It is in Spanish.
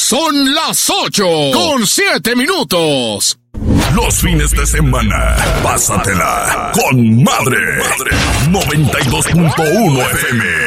Son las 8:07. Los fines de semana, pásatela con Madre. 92.1 FM.